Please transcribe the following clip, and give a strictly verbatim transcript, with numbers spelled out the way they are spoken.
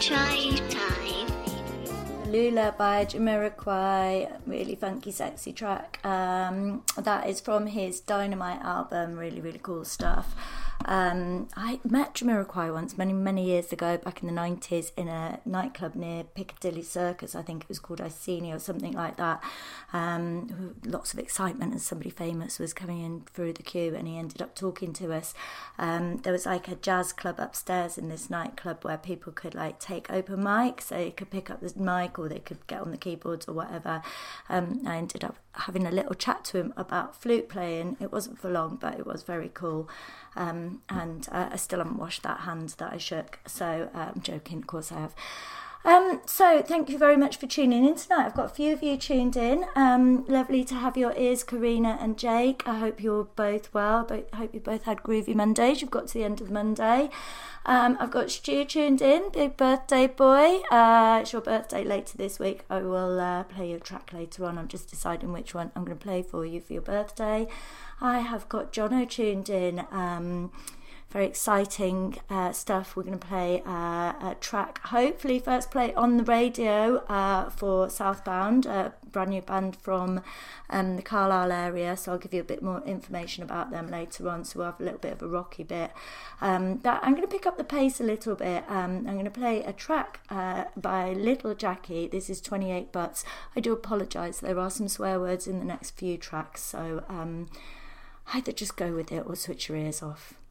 Chai time. Lula by Jamiroquai, really funky, sexy track. Um, that is from his Dynamite album, really, really cool stuff. Um, I met Jamiroquai once, many, many years ago, back in the nineties, in a nightclub near Piccadilly Circus. I think it was called Iceni or something like that. Um, lots of excitement, and somebody famous was coming in through the queue, and he ended up talking to us. Um, there was like a jazz club upstairs in this nightclub where people could like take open mics, so you could pick up the mic or they could get on the keyboards or whatever. Um, I ended up having a little chat to him about flute playing. It wasn't for long, but it was very cool. Um, and uh, I still haven't washed that hand that I shook, so uh, I'm joking, of course I have. Um, so thank you very much for tuning in tonight. I've got a few of you tuned in. Um, lovely to have your ears, Karina and Jake. I hope you're both well. I hope you both had groovy Mondays. You've got to the end of Monday. Um, I've got Stu tuned in, big birthday boy. Uh, it's your birthday later this week. I will uh, play your track later on. I'm just deciding which one I'm going to play for you for your birthday. I have got Jono tuned in. Um, very exciting uh, stuff. We're going to play uh, a track, hopefully first play on the radio uh, for Southbound, a brand new band from um, the Carlisle area, so I'll give you a bit more information about them later on, so we'll have a little bit of a rocky bit. Um, but I'm going to pick up the pace a little bit. Um, I'm going to play a track uh, by Little Jackie. This is twenty-eight Butts. I do apologise, there are some swear words in the next few tracks, so um, either just go with it or switch your ears off.